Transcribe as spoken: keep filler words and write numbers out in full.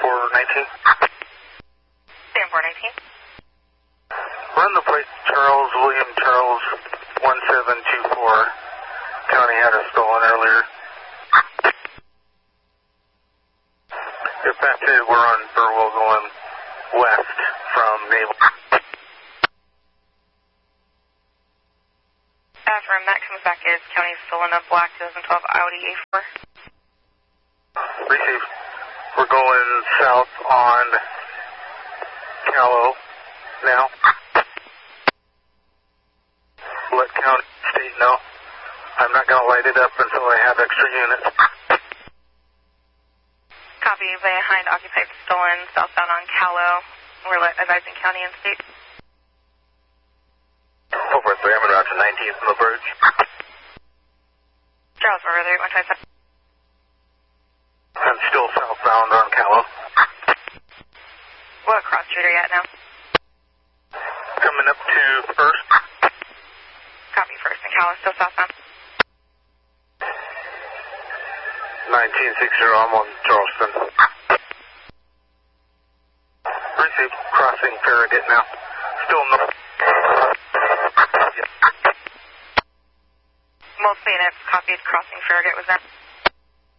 four nineteen. Stand four nineteen. Run the plate Charles, William Charles, one seven two four. County had it stolen earlier. If that's it, we're on Burwell going west from Naval. After Matt comes back, is County stolen a black twenty twelve Audi A four? Receive. We're going south on Callow now. Let County State know. I'm not going to light it up until I have extra units. Copy. Behind occupied stolen southbound on Callow. We're advising County and State. four four three, I'm in route to nineteenth from the bridge. Charles, we're there, one twenty-seven. I'm still southbound on Callow. What cross street are you at now? Coming up to First. Copy, First and Callow, still southbound. nineteen sixty, I'm on Charleston. Receive. Crossing Farragut now. Still no. Multiple units copied, crossing Farragut, was that?